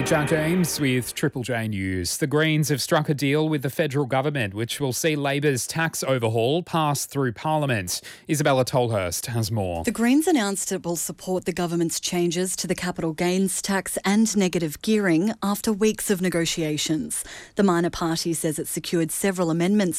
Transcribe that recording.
Jar James with Triple J News. The Greens have struck a deal with the federal government which will see Labor's tax overhaul pass through Parliament. Isabella Tolhurst has more. The Greens announced it will support the government's changes to the capital gains tax and negative gearing after weeks of negotiations. The minor party says it secured several amendments